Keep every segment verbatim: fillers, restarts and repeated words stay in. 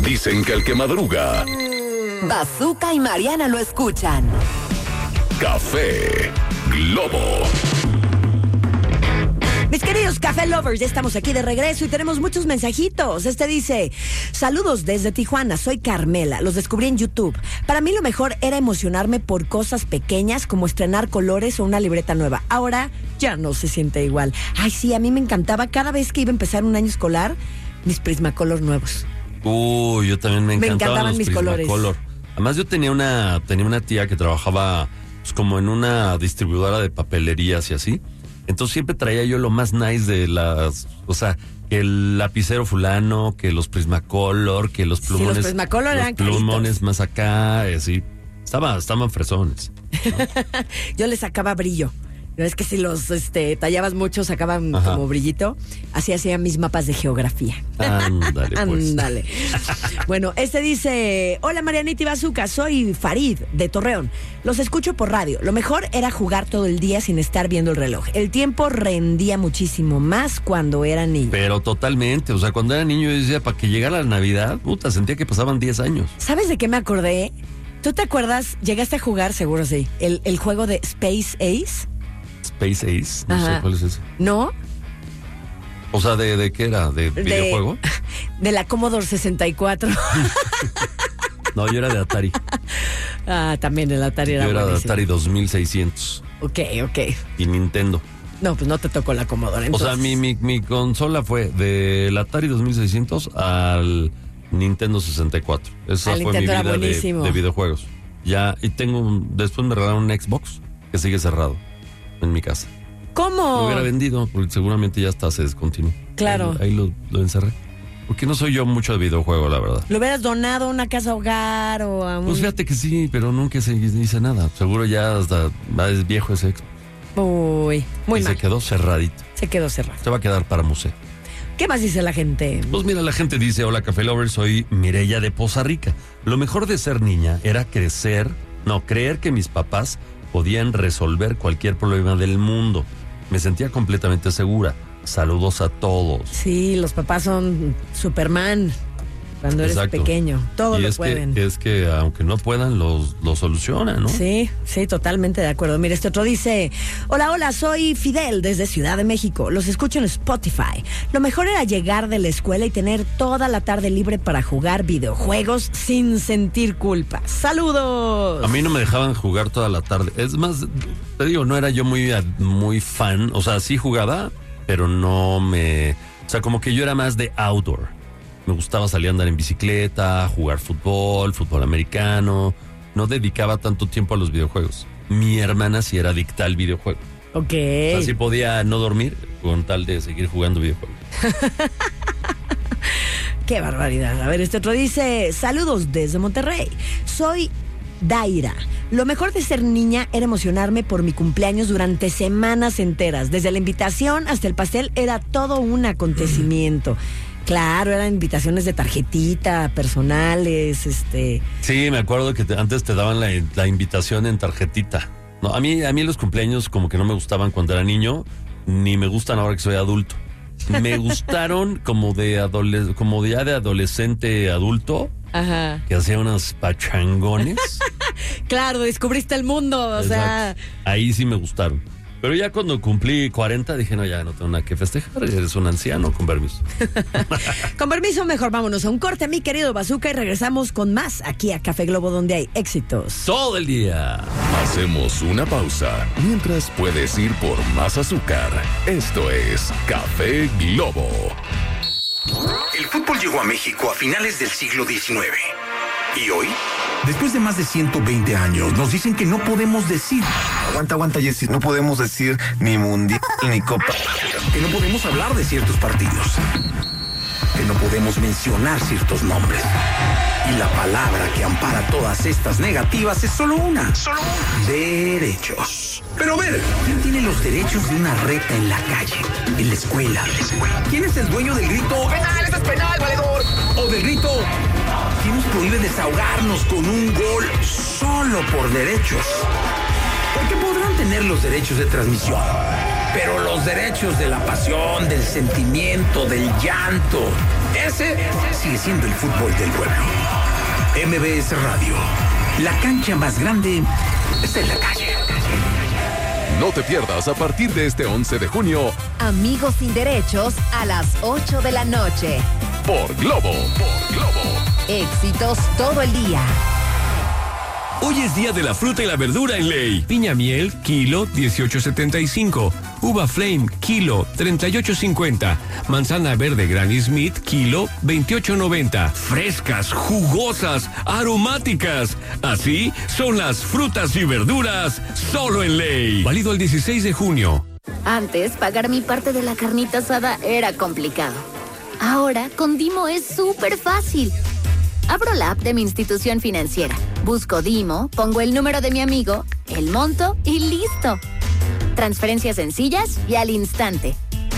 Dicen que el que madruga... Bazooka y Mariana lo escuchan. Café Globo. Mis queridos Café Lovers, ya estamos aquí de regreso y tenemos muchos mensajitos. Este dice: saludos desde Tijuana, soy Carmela, los descubrí en YouTube. Para mí lo mejor era emocionarme por cosas pequeñas como estrenar colores o una libreta nueva. Ahora ya no se siente igual. Ay, sí, a mí me encantaba cada vez que iba a empezar un año escolar, mis Prismacolor nuevos. Uy, uh, yo también me encantaban, me encantaban los mis colores. Además, yo tenía una, tenía una tía que trabajaba pues, como en una distribuidora de papelerías y así. Entonces siempre traía yo lo más nice de las, o sea, que el lapicero fulano, que los Prismacolor, que los plumones. Sí, los Prismacolor eran los plumones caritos. más acá, así. Estaba, estaban fresones, ¿no? Yo le sacaba brillo. Es que si los este, tallabas mucho, sacaban Ajá. como brillito. Así hacía mis mapas de geografía. Ándale, pues. Ándale. Bueno, este dice: hola Marianita y Bazooka, soy Farid de Torreón. Los escucho por radio. Lo mejor era jugar todo el día sin estar viendo el reloj. El tiempo rendía muchísimo más cuando era niño. Pero totalmente, o sea, cuando era niño yo decía, para que llegara la Navidad, puta, sentía que pasaban diez años. ¿Sabes de qué me acordé? ¿Tú te acuerdas? Llegaste a jugar, seguro sí, el, el juego de Space Ace. Space Ace, no Ajá. sé cuál es ese. ¿No? O sea, ¿de, de qué era? ¿De, De- videojuego? De la Commodore sesenta y cuatro. No, yo era de Atari. Ah, también el Atari era Yo era de buenísimo. Atari dos mil seiscientos Ok, ok. y Nintendo. No, pues no te tocó la Commodore, O entonces. sea, mi, mi, mi consola fue del Atari dos mil seiscientos al Nintendo sesenta y cuatro. Esa Al fue mi Nintendo era vida de, buenísimo. de videojuegos. Ya, y tengo, un- después me regalaron un Xbox que sigue cerrado en mi casa. ¿Cómo? Lo hubiera vendido, porque seguramente ya está, se descontinuó. Claro. Ahí, ahí lo, lo encerré. Porque no soy yo mucho de videojuego, la verdad. ¿Lo hubieras donado a una casa hogar o a un... Pues fíjate que sí, pero nunca se hice nada. Seguro ya hasta va, es viejo ese Xbox. Uy, muy y mal. se quedó cerradito. Se quedó cerrado. Se va a quedar para museo. ¿Qué más dice la gente? Pues mira, la gente dice: hola Café Lover, soy Mireya de Poza Rica. Lo mejor de ser niña era crecer, no, creer que mis papás podían resolver cualquier problema del mundo. Me sentía completamente segura. Saludos a todos. Sí, los papás son Superman cuando eres Exacto. pequeño. Todo y lo es pueden. que, es que aunque no puedan, los, los solucionan, ¿no? Sí, sí, totalmente de acuerdo. Mira, este otro dice: hola, hola, soy Fidel desde Ciudad de México. Los escucho en Spotify. Lo mejor era llegar de la escuela y tener toda la tarde libre para jugar videojuegos sin sentir culpa. ¡Saludos! A mí no me dejaban jugar toda la tarde. Es más, te digo, no era yo muy, muy fan. O sea, sí jugaba, pero no me... O sea, como que yo era más de outdoor. Me gustaba salir a andar en bicicleta, jugar fútbol, fútbol americano. No dedicaba tanto tiempo a los videojuegos. Mi hermana sí era adicta al videojuego. Ok. O sea, sí podía no dormir con tal de seguir jugando videojuegos. Qué barbaridad. A ver, este otro dice: saludos desde Monterrey. Soy Daira. Lo mejor de ser niña era emocionarme por mi cumpleaños durante semanas enteras. Desde la invitación hasta el pastel era todo un acontecimiento. Claro, eran invitaciones de tarjetita, personales, este... Sí, me acuerdo que te- antes te daban la, la invitación en tarjetita. No, a mí, a mí los cumpleaños como que no me gustaban cuando era niño, ni me gustan ahora que soy adulto. Me gustaron como de adole- como ya de adolescente adulto, Ajá. que hacía unos pachangones. Claro, descubriste el mundo, o sea... Exacto. Ahí sí me gustaron. Pero ya cuando cumplí cuarenta dije, no, ya no tengo nada que festejar, eres un anciano, con permiso. Con permiso, mejor vámonos a un corte, mi querido Bazooka, y regresamos con más aquí a Café Globo, donde hay éxitos. Todo el día. Hacemos una pausa mientras puedes ir por más azúcar. Esto es Café Globo. El fútbol llegó a México a finales del siglo diecinueve. ¿Y hoy? Después de más de ciento veinte años, nos dicen que no podemos decir... Aguanta, aguanta, Jessy. No podemos decir ni mundial ni copa. Que no podemos hablar de ciertos partidos. Que no podemos mencionar ciertos nombres. Y la palabra que ampara todas estas negativas es solo una. Solo una. Derechos. Pero a ver, ¿quién tiene los derechos de una reta en la calle, en la escuela? ¿Quién es el dueño del grito? ¡Penal, eso es penal, valedor! O del grito, ¿quién nos prohíbe desahogarnos con un gol solo por derechos? Porque podrán tener los derechos de transmisión, pero los derechos de la pasión, del sentimiento, del llanto, Ese sigue siendo el fútbol del pueblo. M B S Radio. La cancha más grande está en la calle. No te pierdas a partir de este once de junio. Amigos sin derechos a las ocho de la noche. Por Globo. Por Globo. Éxitos todo el día. Hoy es día de la fruta y la verdura en Ley. Piña miel, kilo, dieciocho setenta y cinco. Uva Flame, kilo, treinta y ocho cincuenta. Manzana verde Granny Smith, kilo, veintiocho noventa. Frescas, jugosas, aromáticas. Así son las frutas y verduras solo en Ley. Válido el dieciséis de junio. Antes, pagar mi parte de la carnita asada era complicado. Ahora, con Dimo es súper fácil. Abro la app de mi institución financiera, busco Dimo, pongo el número de mi amigo, el monto y listo. Transferencias sencillas y al instante.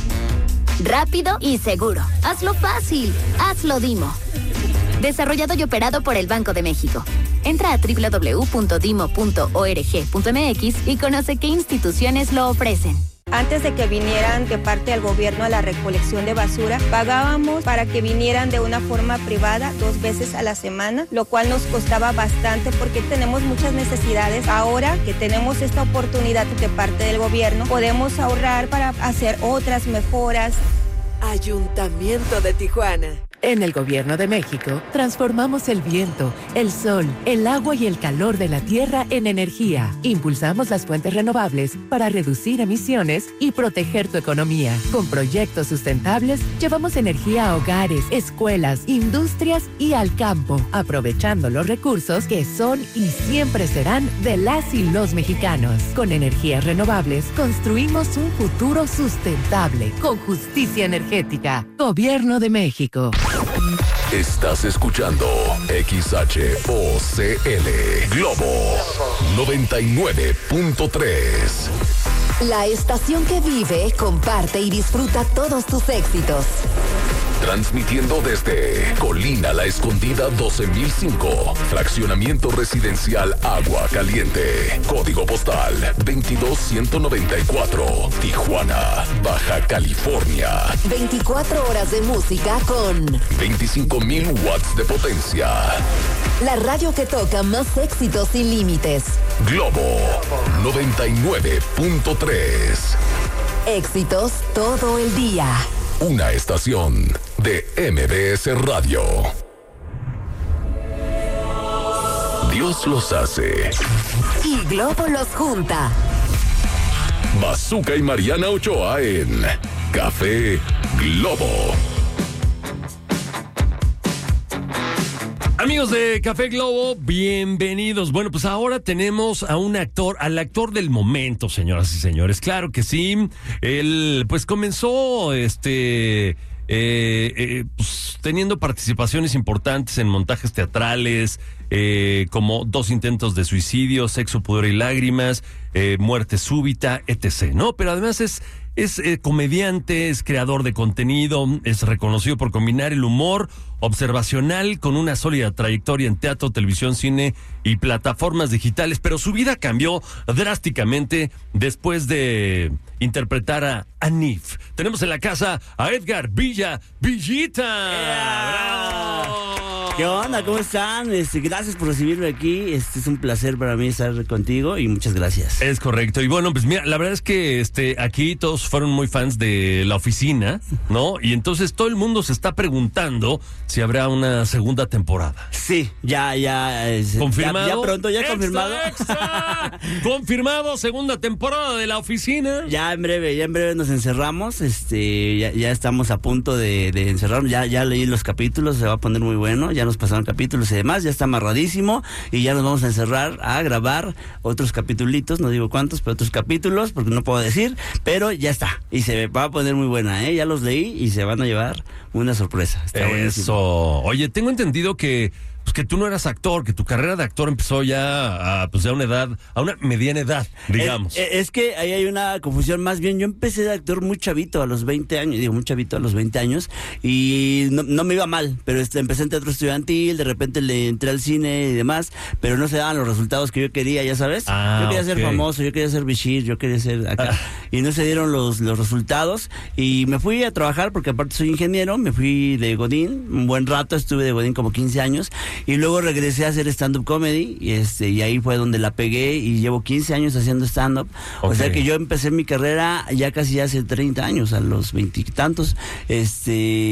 Rápido y seguro. Hazlo fácil. Hazlo Dimo. Desarrollado y operado por el Banco de México. Entra a doble u doble u doble u punto dimo punto org punto m x y conoce qué instituciones lo ofrecen. Antes de que vinieran de parte del gobierno a la recolección de basura, pagábamos para que vinieran de una forma privada dos veces a la semana, lo cual nos costaba bastante porque tenemos muchas necesidades. Ahora que tenemos esta oportunidad de parte del gobierno, podemos ahorrar para hacer otras mejoras. Ayuntamiento de Tijuana. En el Gobierno de México, transformamos el viento, el sol, el agua y el calor de la tierra en energía. Impulsamos las fuentes renovables para reducir emisiones y proteger tu economía. Con proyectos sustentables, llevamos energía a hogares, escuelas, industrias y al campo, aprovechando los recursos que son y siempre serán de las y los mexicanos. Con energías renovables, construimos un futuro sustentable, con justicia energética. Gobierno de México. Estás escuchando X H O C L Globo noventa y nueve punto tres. La estación que vive, comparte y disfruta todos tus éxitos. Transmitiendo desde Colina La Escondida doce mil cinco, fraccionamiento residencial Agua Caliente, código postal veintidós ciento noventa y cuatro, Tijuana, Baja California. veinticuatro horas de música con veinticinco mil watts de potencia. La radio que toca más éxitos sin límites. Globo noventa y nueve punto tres. Éxitos todo el día. Una estación de M B S Radio. Dios los hace. Y Globo los junta. Bazooka y Mariana Ochoa en Café Globo. Amigos de Café Globo, bienvenidos. Bueno, pues ahora tenemos a un actor, al actor del momento, señoras y señores. Claro que sí. Él, pues comenzó, este, eh, eh, pues, teniendo participaciones importantes en montajes teatrales, eh, como Dos intentos de suicidio, Sexo, pudor y lágrimas, eh, Muerte súbita, etcétera, ¿no? Pero además es Es eh, comediante, es creador de contenido, es reconocido por combinar el humor observacional con una sólida trayectoria en teatro, televisión, cine y plataformas digitales, pero su vida cambió drásticamente después de interpretar a Anif. Tenemos en la casa a Edgar Villa Villita. Yeah. ¡Bravo! ¿Qué onda? ¿Cómo están? Este, gracias por recibirme aquí. Este es un placer para mí estar contigo y muchas gracias. Es correcto. Y bueno, pues mira, la verdad es que este aquí todos fueron muy fans de La Oficina, ¿no? Y entonces todo el mundo se está preguntando si habrá una segunda temporada. Sí, ya, ya. Es, ¿Confirmado? Ya, ya pronto, ya ¡Extra, confirmado. extra! Confirmado, segunda temporada de La Oficina. Ya en breve, ya en breve nos encerramos. Este, ya, ya estamos a punto de, de encerrarnos. Ya, ya leí los capítulos, se va a poner muy bueno. Ya nos pasaron capítulos y demás, ya está amarradísimo y ya nos vamos a encerrar a grabar otros capitulitos, no digo cuántos, pero otros capítulos, porque no puedo decir, pero ya está, y se va a poner muy buena, ¿eh? Ya los leí y se van a llevar una sorpresa. Está Eso. buenísimo. Oye, tengo entendido que pues que tú no eras actor, que tu carrera de actor empezó ya a, pues, a una edad, a una mediana edad, digamos. Es, es que ahí hay una confusión. Más bien, yo empecé de actor muy chavito, a los veinte años, digo muy chavito, a los veinte años, y no, no me iba mal, pero este, empecé en teatro estudiantil, de repente le entré al cine y demás, pero no se daban los resultados que yo quería, ya sabes. Ah, yo quería okay. ser famoso, yo quería ser Bishir, yo quería ser acá, ah. y no se dieron los, los resultados, y me fui a trabajar, porque aparte soy ingeniero, me fui de Godín, un buen rato estuve de Godín como quince años, y luego regresé a hacer stand-up comedy, y, este, y ahí fue donde la pegué, y llevo quince años haciendo stand-up, okay. O sea que yo empecé mi carrera ya casi hace treinta años, a los veintitantos, este,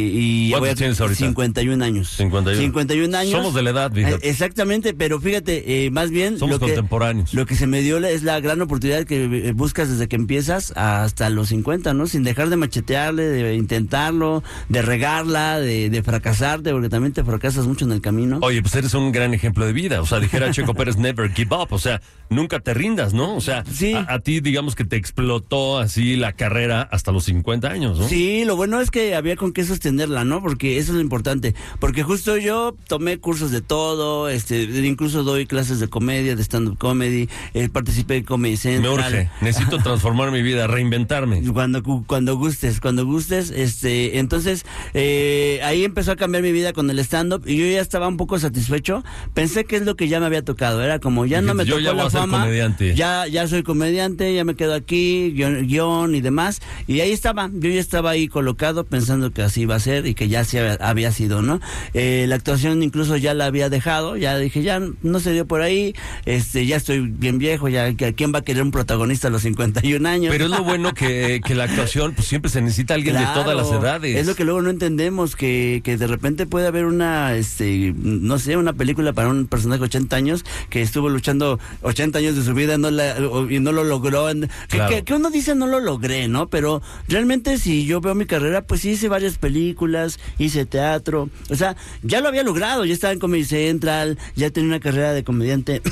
y ya voy a tienes ahorita? cincuenta y un años. cincuenta y uno. cincuenta y un años. Somos de la edad, fíjate. Exactamente, pero fíjate, eh, más bien somos lo contemporáneos. Que, lo que se me dio es la gran oportunidad que buscas desde que empiezas hasta los cincuenta, ¿no? Sin dejar de machetearle, de intentarlo, de regarla, de, de fracasarte, porque también te fracasas mucho en el camino. Oye, pues eres un gran ejemplo de vida. O sea, dijera Checo Pérez, never give up. O sea, nunca te rindas, ¿no? O sea, sí. a, a ti, digamos que te explotó así la carrera hasta los cincuenta años, ¿no? Sí, lo bueno es que había con qué sostenerla, ¿no? Porque eso es lo importante. Porque justo yo tomé cursos de todo, este, incluso doy clases de comedia, de stand-up comedy, eh, participé en Comedy Central. Me urge, necesito transformar mi vida, reinventarme. Cuando, cuando gustes, cuando gustes, este, entonces, eh, ahí empezó a cambiar mi vida con el stand-up y yo ya estaba un poco satisfecho. Pensé que es lo que ya me había tocado, era como, ya no me yo tocó ya la voy a ser fama, comediante. ya, ya soy comediante, ya me quedo aquí, guión, guión y demás, y ahí estaba, yo ya estaba ahí colocado pensando que así iba a ser y que ya sí había, había sido, ¿no? Eh, la actuación incluso ya la había dejado, ya dije, ya no se dio por ahí, este, ya estoy bien viejo, ya, ¿quién va a querer un protagonista a los cincuenta y un años? Pero es lo bueno que, que la actuación, pues siempre se necesita alguien claro, de todas las edades. Es lo que luego no entendemos, que, que de repente puede haber una, este, no sé, una película para un personaje de ochenta años que estuvo luchando ochenta años de su vida no la, y no lo logró. Claro. Que, que, que uno dice no lo logré, ¿no? Pero realmente si yo veo mi carrera, pues sí hice varias películas, hice teatro, o sea, ya lo había logrado, ya estaba en Comedy Central, ya tenía una carrera de comediante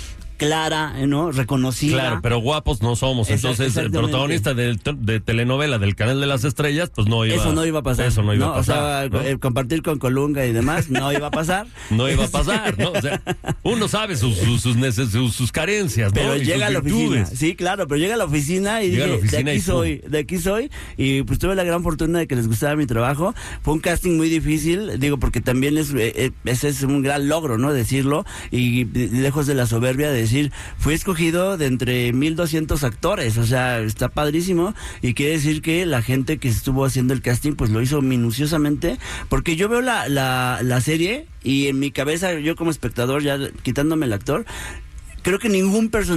clara, ¿no? Reconocida. Claro, pero guapos no somos. Entonces, el protagonista de, de telenovela del Canal de las Estrellas, pues no iba. Eso no iba a pasar. Eso no iba ¿no? a pasar. O sea, ¿no? eh, compartir con Colunga y demás, no iba a pasar. No iba a pasar, ¿no? O sea, uno sabe sus, sus, sus, neces, sus, sus carencias, ¿no? Pero y llega a la oficina. Sí, claro, pero llega a la oficina y llega dije, oficina de aquí y soy, de aquí soy. Y pues tuve la gran fortuna de que les gustara mi trabajo. Fue un casting muy difícil, digo, porque también es, eh, ese es un gran logro, ¿no? Decirlo. Y lejos de la soberbia de decir, fui escogido de entre mil doscientos actores, o sea, está padrísimo y quiere decir que la gente que estuvo haciendo el casting pues lo hizo minuciosamente, porque yo veo la, la, la serie y en mi cabeza yo como espectador, ya quitándome el actor, creo que ningún personaje